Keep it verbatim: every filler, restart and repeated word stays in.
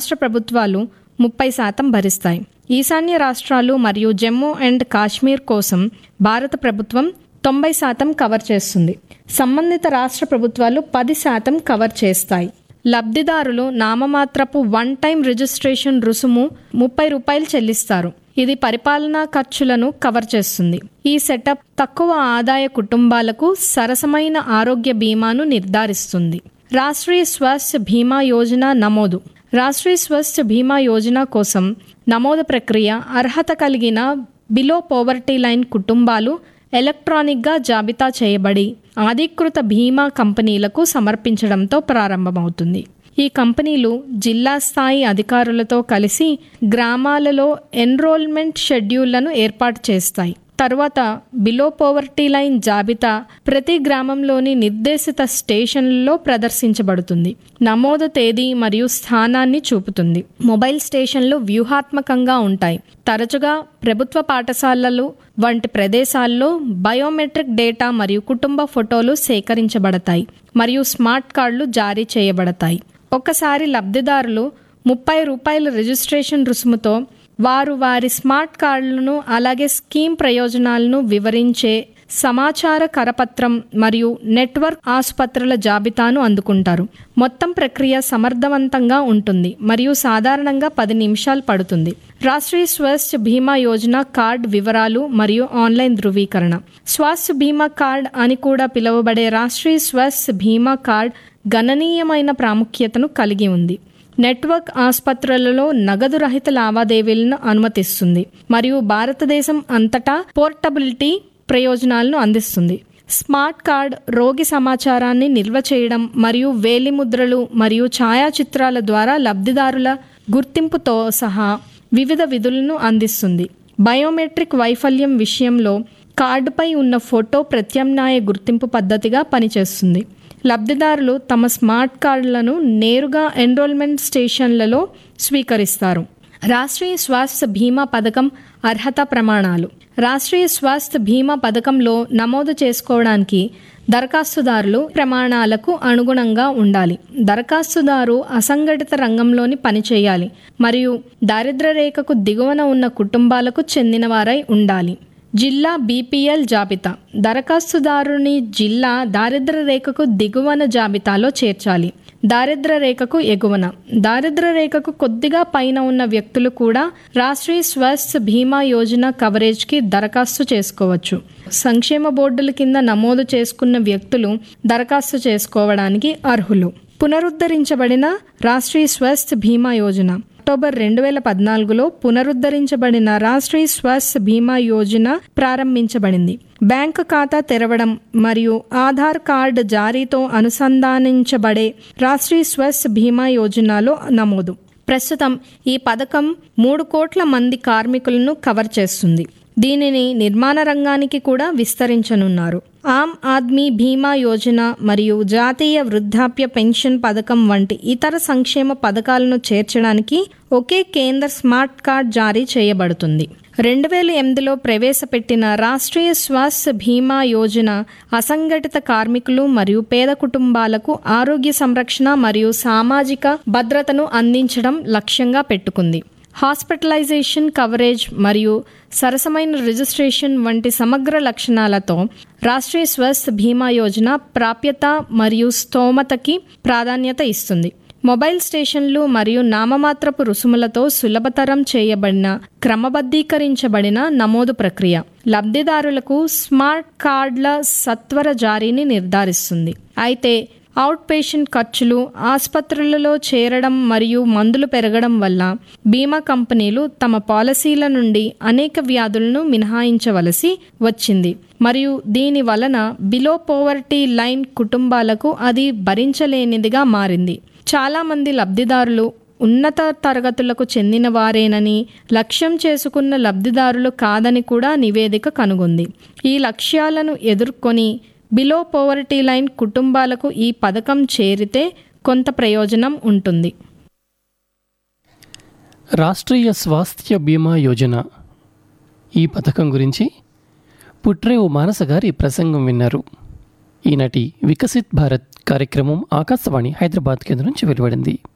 రాష్ట్ర ప్రభుత్వాలు ముప్పై శాతం భరిస్తాయి. ఈశాన్య రాష్ట్రాలు మరియు జమ్మూ అండ్ కాశ్మీర్ కోసం భారత ప్రభుత్వం తొంభై శాతం కవర్ చేస్తుంది. సంబంధిత రాష్ట్ర ప్రభుత్వాలు పది శాతం కవర్ చేస్తాయి. లబ్ధిదారులు నామమాత్రపు వన్ టైం రిజిస్ట్రేషన్ రుసుము ముప్పై రూపాయలు చెల్లిస్తారు. ఇది పరిపాలనా ఖర్చులను కవర్ చేస్తుంది. ఈ సెటప్ తక్కువ ఆదాయ కుటుంబాలకు సరసమైన ఆరోగ్య బీమాను నిర్ధారిస్తుంది. రాష్ట్రీయ స్వాస్థ్య బీమా యోజన నమోదు. రాష్ట్రీయ స్వాస్థ్య బీమా యోజన కోసం నమోదు ప్రక్రియ అర్హత కలిగిన బిలో పోవర్టీ లైన్ కుటుంబాలు ఎలక్ట్రానిక్గా జాబితా చేయబడి అధీకృత బీమా కంపెనీలకు సమర్పించడంతో ప్రారంభమవుతుంది. ఈ కంపెనీలు జిల్లా స్థాయి అధికారులతో కలిసి గ్రామాలలో ఎన్రోల్మెంట్ షెడ్యూళ్లను ఏర్పాటు చేస్తాయి. తరువాత బిలో పోవర్టీ లైన్ జాబితా ప్రతి గ్రామంలోని నిర్దేశిత స్టేషన్లలో ప్రదర్శించబడుతుంది. నమోదు తేదీ మరియు స్థానాన్ని చూపుతుంది. మొబైల్ స్టేషన్లు వ్యూహాత్మకంగా ఉంటాయి. తరచుగా ప్రభుత్వ పాఠశాలలు వంటి ప్రదేశాల్లో బయోమెట్రిక్ డేటా మరియు కుటుంబ ఫోటోలు సేకరించబడతాయి మరియు స్మార్ట్ కార్డులు జారీ చేయబడతాయి. ఒకసారి లబ్ధిదారులు ముప్పై రూపాయల రిజిస్ట్రేషన్ రుసుముతో వారు వారి స్మార్ట్ కార్డులను అలాగే స్కీమ్ ప్రయోజనాలను వివరించే సమాచార కరపత్రం మరియు నెట్వర్క్ ఆసుపత్రుల జాబితాను అందుకుంటారు. మొత్తం ప్రక్రియ సమర్థవంతంగా ఉంటుంది మరియు సాధారణంగా పది నిమిషాలు పడుతుంది. రాష్ట్రీయ స్వాస్థ్య బీమా యోజన కార్డ్ వివరాలు మరియు ఆన్లైన్ ధృవీకరణ. స్వాస్థ్య బీమా కార్డ్ అని కూడా పిలువబడే రాష్ట్రీయ స్వాస్థ్య బీమా కార్డ్ గణనీయమైన ప్రాముఖ్యతను కలిగి ఉంది. నెట్వర్క్ ఆసుపత్రులలో నగదు రహిత లావాదేవీలను అనుమతిస్తుంది మరియు భారతదేశం అంతటా పోర్టబిలిటీ ప్రయోజనాలను అందిస్తుంది. స్మార్ట్ కార్డ్ రోగి సమాచారాన్ని నిల్వ చేయడం మరియు వేలిముద్రలు మరియు ఛాయాచిత్రాల ద్వారా లబ్ధిదారుల గుర్తింపుతో సహా వివిధ విధులను అందిస్తుంది. బయోమెట్రిక్ వైఫల్యం విషయంలో కార్డుపై ఉన్న ఫోటో ప్రత్యామ్నాయ గుర్తింపు పద్ధతిగా పనిచేస్తుంది. లబ్ధిదారులు తమ స్మార్ట్ కార్డులను నేరుగా ఎన్రోల్మెంట్ స్టేషన్లలో స్వీకరిస్తారు. రాష్ట్రీయ స్వాస్థ్య బీమా పథకం అర్హత ప్రమాణాలు. రాష్ట్రీయ స్వాస్థ్య బీమా పథకంలో నమోదు చేసుకోవడానికి దరఖాస్తుదారులు ప్రమాణాలకు అనుగుణంగా ఉండాలి. దరఖాస్తుదారు అసంఘటిత రంగంలోని పనిచేయాలి మరియు దారిద్ర్య రేఖకు దిగువన ఉన్న కుటుంబాలకు చెందినవారై ఉండాలి. జిల్లా బీపీఎల్ జాబితా. దరఖాస్తుదారుని జిల్లా దారిద్ర్య రేఖకు దిగువన జాబితాలో చేర్చాలి. దారిద్ర్య రేఖకు ఎగువన. దారిద్ర్య రేఖకు కొద్దిగా పైన ఉన్న వ్యక్తులు కూడా రాష్ట్రీయ స్వాస్థ్య బీమా యోజన కవరేజ్కి దరఖాస్తు చేసుకోవచ్చు. సంక్షేమ బోర్డుల కింద నమోదు చేసుకున్న వ్యక్తులు దరఖాస్తు చేసుకోవడానికి అర్హులు. పునరుద్ధరించబడిన రాష్ట్రీయ స్వాస్థ్య బీమా యోజన. అక్టోబర్ రెండు వేల పద్నాలుగులో పునరుద్ధరించబడిన రాష్ట్రీయ స్వాస్థ్య బీమా యోజన ప్రారంభించబడింది. బ్యాంకు ఖాతా తెరవడం మరియు ఆధార్ కార్డు జారీతో అనుసంధానించబడే రాష్ట్రీయ స్వాస్థ్య బీమా యోజనలో నమోదు. ప్రస్తుతం ఈ పథకం మూడు కోట్ల మంది కార్మికులను కవర్ చేస్తుంది. దీనిని నిర్మాణ రంగానికి కూడా విస్తరించనున్నారు. ఆమ్ ఆద్మీ బీమా యోజన మరియు జాతీయ వృద్ధాప్య పెన్షన్ పథకం వంటి ఇతర సంక్షేమ పథకాలను చేర్చడానికి ఒకే కేంద్ర స్మార్ట్ కార్డ్ జారీ చేయబడుతుంది. రెండు వేల ఎనిమిదిలో ప్రవేశపెట్టిన రాష్ట్రీయ స్వాస్థ్య బీమా యోజన అసంఘటిత కార్మికులు మరియు పేద కుటుంబాలకు ఆరోగ్య సంరక్షణ మరియు సామాజిక భద్రతను అందించడం లక్ష్యంగా పెట్టుకుంది. హాస్పిటలైజేషన్ కవరేజ్ మరియు సరసమైన రిజిస్ట్రేషన్ వంటి సమగ్ర లక్షణాలతో రాష్ట్రీయ స్వాస్థ్య బీమా యోజన ప్రాప్యత మరియు స్తోమతకి ప్రాధాన్యత ఇస్తుంది. మొబైల్ స్టేషన్లు మరియు నామమాత్రపు రుసుములతో సులభతరం చేయబడిన క్రమబద్ధీకరించబడిన నమోదు ప్రక్రియ లబ్ధిదారులకు స్మార్ట్ కార్డుల సత్వర జారీని నిర్ధారిస్తుంది. అయితే అవుట్ పేషెంట్ ఖర్చులు, ఆసుపత్రులలో చేరడం మరియు మందులు పెరగడం వల్ల బీమా కంపెనీలు తమ పాలసీల నుండి అనేక వ్యాధులను మినహాయించవలసి వచ్చింది మరియు దీని వలన బిలో పోవర్టీ లైన్ కుటుంబాలకు అది భరించలేనిదిగా మారింది. చాలామంది లబ్ధిదారులు ఉన్నత తరగతులకు చెందిన వారేనని, లక్ష్యం చేసుకున్న లబ్ధిదారులు కాదని కూడా నివేదిక కనుగొంది. ఈ లక్ష్యాలను ఎదుర్కొని బిలో పోవర్టీ లైన్ కుటుంబాలకు ఈ పథకం చేరితే కొంత ప్రయోజనం ఉంటుంది. రాష్ట్రీయ స్వాస్థ్య బీమా యోజన ఈ పథకం గురించి పుట్రేవు మానస గారి ప్రసంగం విన్నారు. ఈనాటి వికసిత్ భారత్ కార్యక్రమం ఆకాశవాణి హైదరాబాద్ కేంద్రం నుంచి వెలువడింది.